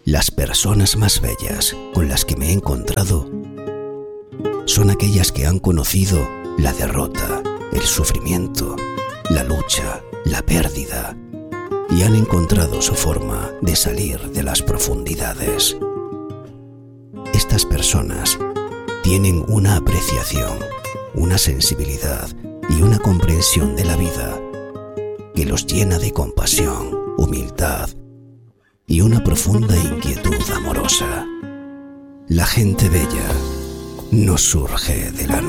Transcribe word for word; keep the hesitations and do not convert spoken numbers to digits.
Las personas más bellas con las que me he encontrado son aquellas que han conocido la derrota, el sufrimiento, la lucha, la pérdida y han encontrado su forma de salir de las profundidades. Estas personas tienen una apreciación, una sensibilidad y una comprensión de la vida que los llena de compasión, humildad y una profunda inquietud amorosa. La gente bella no surge de la nada.